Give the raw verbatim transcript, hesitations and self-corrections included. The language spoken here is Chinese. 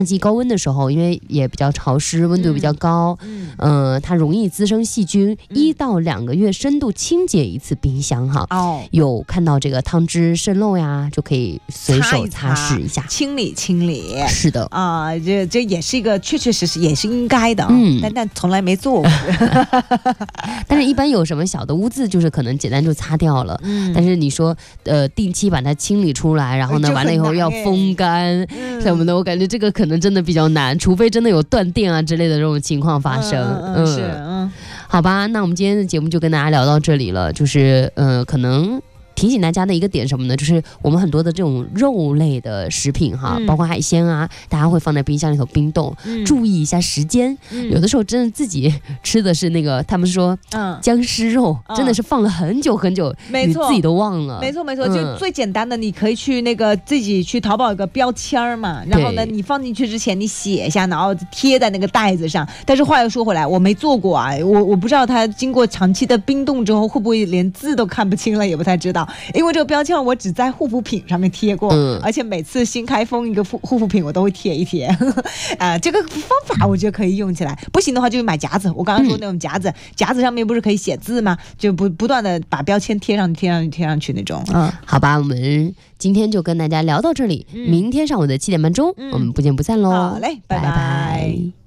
季高温的时候，因为也比较潮湿，温度比较高，嗯，呃，它容易滋生细菌，一到两个月深度清洁一次冰箱哈。哦，有看到这个汤汁渗漏呀，就可以随手擦拭一下， 清理清理。 是的啊、呃，这这也是一个确确实实也是应该的，嗯，但但从来没做过。 但是，一般有什么小的污渍，就是可能简单就擦掉了。嗯，但是你说，呃，定期把它清理出来，然后呢，完了以后要风干什么的，我感觉这个可能真的比较难，除非真的有断电啊之类的这种情况发生。 嗯，嗯是，嗯， 好吧，那我们今天的节目就跟大家聊到这里了，就是呃，可能。提醒大家的一个点什么呢？就是我们很多的这种肉类的食品哈，嗯、包括海鲜啊，大家会放在冰箱里头冰冻，嗯、注意一下时间。嗯、有的时候真的自己吃的是那个，他们说僵尸肉，嗯、真的是放了很久很久， 没错， 你自己都忘了。 没错没错，嗯、就最简单的，你可以去那个自己去淘宝有个标签嘛，然后呢，你放进去之前你写一下，然后贴在那个袋子上。但是话又说回来，我没做过啊，我我不知道它经过长期的冰冻之后，会不会连字都看不清了，也不太知道。因为这个标签我只在护肤品上面贴过，嗯、而且每次新开封一个护护肤品我都会贴一贴，啊、呃，这个方法我觉得可以用起来。不行的话就买夹子，我刚刚说那种夹子，嗯、夹子上面不是可以写字吗？就不不断的把标签贴上贴上贴上去那种。 嗯，好吧，我们今天就跟大家聊到这里，嗯、明天上午的七点半钟，嗯、我们不见不散喽。 好嘞，拜拜。拜拜。